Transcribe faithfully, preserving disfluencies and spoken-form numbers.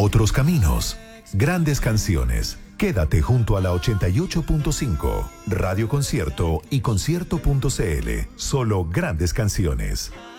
otros caminos, grandes canciones. Quédate junto a la ochenta y ocho punto cinco, Radio Concierto y concierto punto c l. Solo grandes canciones.